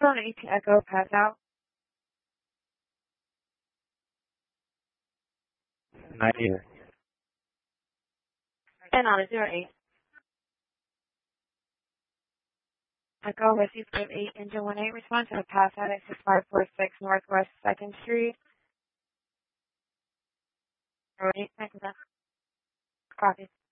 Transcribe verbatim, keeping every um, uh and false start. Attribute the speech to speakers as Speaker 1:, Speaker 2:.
Speaker 1: Phone eight to Echo, pass out.
Speaker 2: Not either.
Speaker 1: And on a zero eight. Echo, receive code eight, engine one eight, response to a pass out at six five four six Northwest second Street. zero eight, thank you, copy.